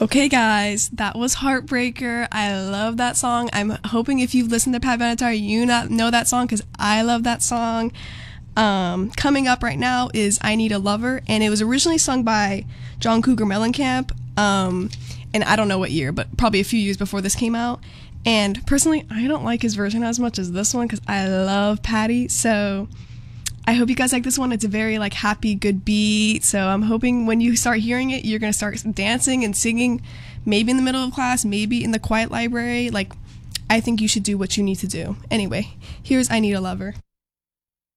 Okay, guys, that was Heartbreaker. I love that song. I'm hoping if you've listened to Pat Benatar, you not know that song because I love that song. Coming up right now is I Need a Lover, and it was originally sung by John Cougar Mellencamp, and I don't know what year, but probably a few years before this came out. And personally, I don't like his version as much as this one because I love Patty, so I hope you guys like this one. It's a very happy, good beat. So I'm hoping when you start hearing it, you're going to start dancing and singing, maybe in the middle of class, maybe in the quiet library. I think you should do what you need to do. Anyway, here's I Need a Lover.